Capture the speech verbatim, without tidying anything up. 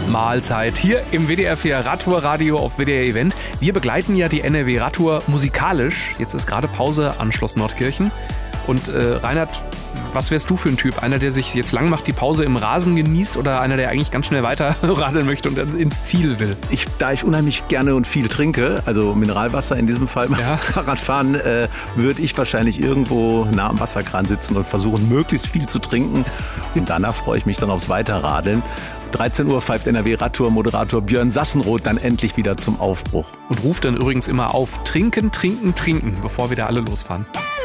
Mahlzeit hier im W D R vier Radtour-Radio auf W D R Event. Wir begleiten ja die N R W Radtour musikalisch. Jetzt ist gerade Pause an Schloss Nordkirchen. Und äh, Reinhard, was wärst du für ein Typ? Einer, der sich jetzt lang macht, die Pause im Rasen genießt oder einer, der eigentlich ganz schnell weiter radeln möchte und ins Ziel will? Ich, da ich unheimlich gerne und viel trinke, also Mineralwasser in diesem Fall, ja. Fahrradfahren, äh, würde ich wahrscheinlich irgendwo nah am Wasserkran sitzen und versuchen, möglichst viel zu trinken. Und danach freue ich mich dann aufs Weiterradeln. dreizehn Uhr pfeift N R W Radtour-Moderator Björn Sassenroth dann endlich wieder zum Aufbruch. Und ruft dann übrigens immer auf, trinken, trinken, trinken, bevor wir da alle losfahren.